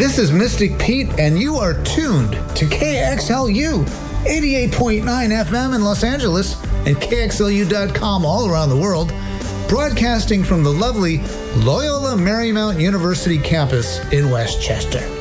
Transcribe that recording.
This is Mystic Pete, and you are tuned to KXLU 88.9 FM in Los Angeles and KXLU.com all around the world, broadcasting from the lovely Loyola Marymount University campus in Westchester.